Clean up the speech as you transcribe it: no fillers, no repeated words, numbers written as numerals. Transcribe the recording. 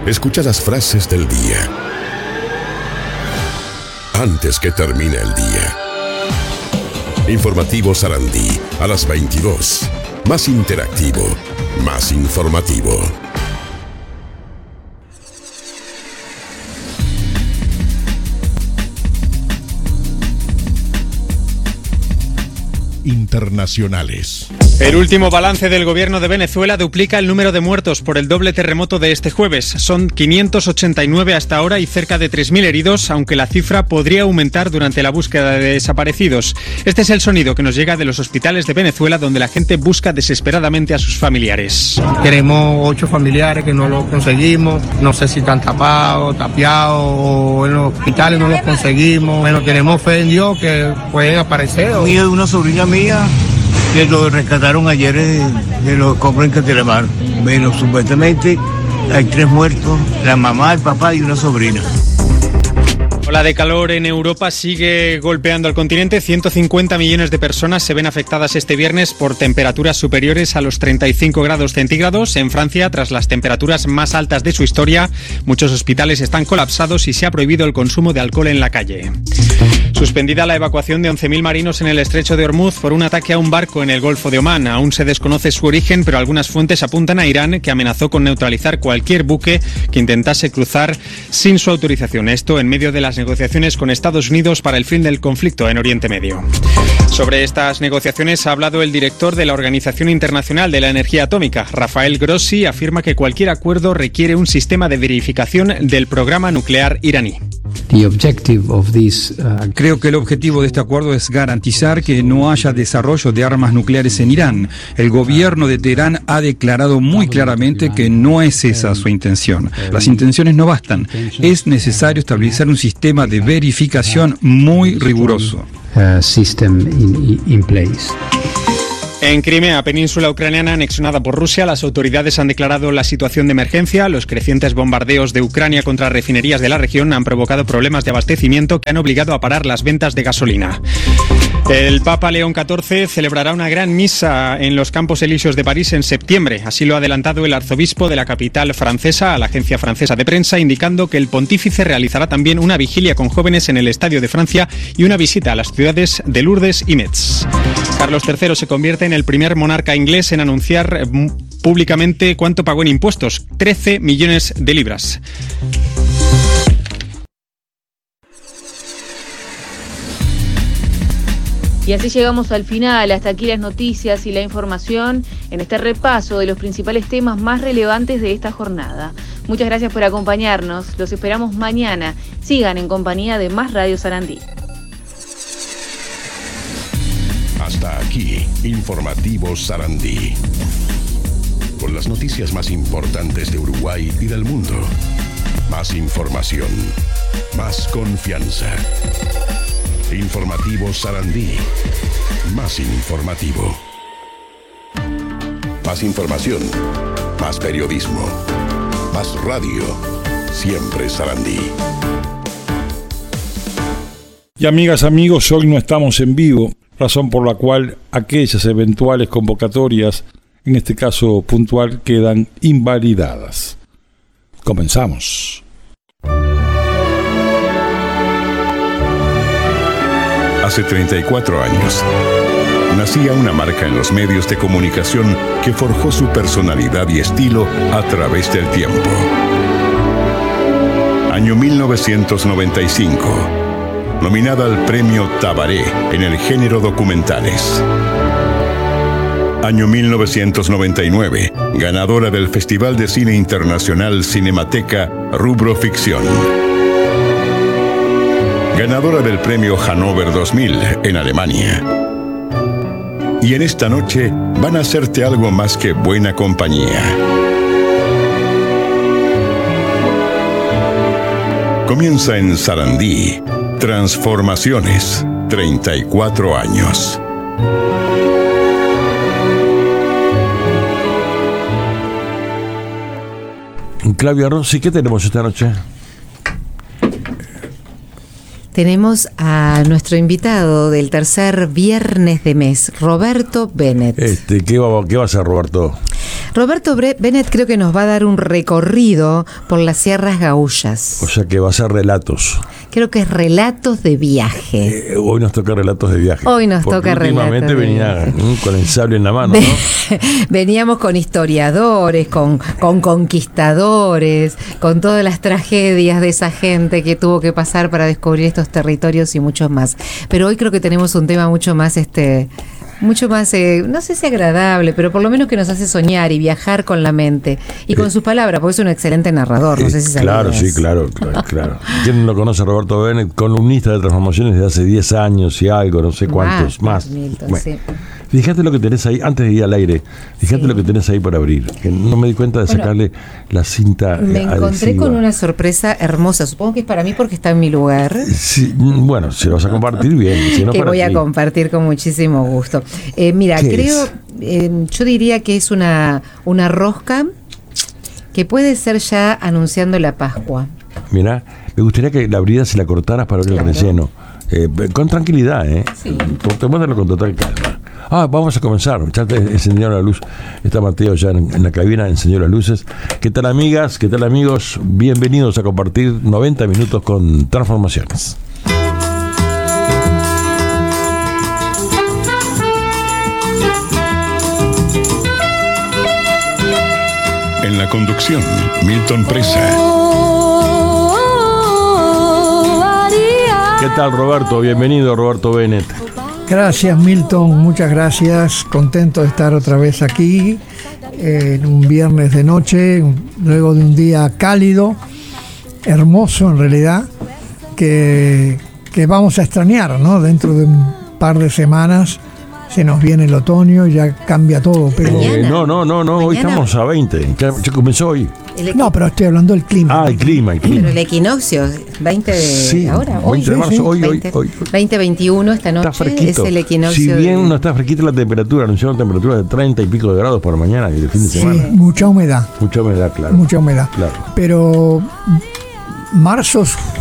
Escucha las frases del día antes que termine el día. Informativo Sarandí a las 22. Más interactivo, más informativo. Internacionales. El último balance del gobierno de Venezuela duplica el número de muertos por el doble terremoto de este jueves. Son 589 hasta ahora y cerca de 3.000 heridos, aunque la cifra podría aumentar durante la búsqueda de desaparecidos. Este es el sonido que nos llega de los hospitales de Venezuela, donde la gente busca desesperadamente a sus familiares. Tenemos 8 familiares que no los conseguimos, no sé si están tapados, tapiados, o en los hospitales no los conseguimos. Bueno, tenemos fe en Dios que pueden aparecer. De una sobrina mía que lo rescataron ayer de los escombros en Catelamar. Bueno, supuestamente hay 3 muertos, la mamá, el papá y una sobrina. La ola de calor en Europa sigue golpeando al continente. 150 millones de personas se ven afectadas este viernes por temperaturas superiores a los 35 grados centígrados. En Francia, tras las temperaturas más altas de su historia, muchos hospitales están colapsados y se ha prohibido el consumo de alcohol en la calle. Suspendida la evacuación de 11.000 marinos en el estrecho de Ormuz por un ataque a un barco en el Golfo de Omán. Aún se desconoce su origen, pero algunas fuentes apuntan a Irán, que amenazó con neutralizar cualquier buque que intentase cruzar sin su autorización. Esto en medio de las negociaciones con Estados Unidos para el fin del conflicto en Oriente Medio. Sobre estas negociaciones ha hablado el director de la Organización Internacional de la Energía Atómica, Rafael Grossi. Afirma que cualquier acuerdo requiere un sistema de verificación del programa nuclear iraní. Creo que el objetivo de este acuerdo es garantizar que no haya desarrollo de armas nucleares en Irán. El gobierno de Teherán ha declarado muy claramente que no es esa su intención. Las intenciones no bastan. Es necesario establecer un sistema de verificación muy riguroso. En Crimea, península ucraniana anexionada por Rusia, las autoridades han declarado la situación de emergencia. Los crecientes bombardeos de Ucrania contra refinerías de la región han provocado problemas de abastecimiento que han obligado a parar las ventas de gasolina. El Papa León XIV celebrará una gran misa en los Campos Elíseos de París en septiembre. Así lo ha adelantado el arzobispo de la capital francesa a la agencia francesa de prensa, indicando que el pontífice realizará también una vigilia con jóvenes en el Estadio de Francia y una visita a las ciudades de Lourdes y Metz. Carlos III se convierte en el primer monarca inglés en anunciar públicamente cuánto pagó en impuestos: 13 millones de libras. Y así llegamos al final. Hasta aquí las noticias y la información en este repaso de los principales temas más relevantes de esta jornada. Muchas gracias por acompañarnos. Los esperamos mañana. Sigan en compañía de Más Radio Sarandí. Hasta aquí, Informativo Sarandí. Con las noticias más importantes de Uruguay y del mundo. Más información, más confianza. Informativo Sarandí. Más informativo. Más información, más periodismo, más radio. Siempre Sarandí. Y amigas, amigos, hoy no estamos en vivo, razón por la cual aquellas eventuales convocatorias, en este caso puntual, quedan invalidadas. Comenzamos. Hace 34 años, nacía una marca en los medios de comunicación que forjó su personalidad y estilo a través del tiempo. Año 1995. Nominada al Premio Tabaré en el género documentales. Año 1999, ganadora del Festival de Cine Internacional Cinemateca, rubro ficción. Ganadora del Premio Hannover 2000 en Alemania. Y en esta noche van a hacerte algo más que buena compañía. Comienza en Sarandí. Transformaciones, 34 años. Claudia Rossi, ¿qué tenemos esta noche? Tenemos a nuestro invitado del tercer viernes de mes, Roberto Bennett. ¿Qué va a hacer, Roberto? Roberto Bennett creo que nos va a dar un recorrido por las sierras gaullas. O sea que va a ser relatos. Creo que es relatos de viaje. Hoy nos toca relatos de viaje. Hoy nos toca relatos. Últimamente venía con el sable en la mano, ¿no? Veníamos con historiadores, con conquistadores, con todas las tragedias de esa gente que tuvo que pasar para descubrir estos territorios y muchos más. Pero hoy creo que tenemos un tema mucho más no sé si agradable, pero por lo menos que nos hace soñar y viajar con la mente y con sus palabras, porque es un excelente narrador, no sé si Claro, sabías. sí, claro. ¿Quién no conoce a Roberto Bennett? Columnista de Transformaciones de hace 10 años y algo, no sé cuántos más. Milton, bueno, sí. Fíjate lo que tenés ahí, antes de ir al aire, fíjate lo que tenés ahí por abrir, que no me di cuenta de sacarle la cinta Me encontré adhesiva. con una sorpresa hermosa, supongo que es para mí porque está en mi lugar. Sí, bueno, si lo vas a compartir bien, si no Que para voy a ti. compartir con muchísimo gusto. Mira, ¿Qué creo, es? yo diría que es una rosca que puede ser ya anunciando la Pascua. Mirá, me gustaría que la abrieras y la cortaras para ver el relleno. Con tranquilidad, Sí. Tomándolo con total calma. Vamos a comenzar. Ya te encendió la luz. Está Mateo ya en la cabina, encendió las luces. ¿Qué tal, amigas? ¿Qué tal, amigos? Bienvenidos a compartir 90 minutos con Transformaciones. En la conducción, Milton Presa. ¿Qué tal, Roberto? Bienvenido, Roberto Bennett. Gracias, Milton, muchas gracias. Contento de estar otra vez aquí en un viernes de noche, luego de un día cálido, hermoso en realidad, que vamos a extrañar, ¿no? Dentro de un par de semanas se nos viene el otoño y ya cambia todo. Pero Mañana. No, hoy estamos a 20. Ya comenzó hoy. no, pero estoy hablando del clima. El clima. Pero el equinoccio, 20 de Sí, ahora, hoy. 20 de marzo, hoy. 2021 esta Está noche es fresquito. el equinoccio. Si bien no está fresquita la temperatura, anunciaron temperaturas de 30 y pico de grados por mañana y de fin de Sí, semana. mucha humedad. Mucha humedad, claro. Mucha humedad. Claro. Pero marzo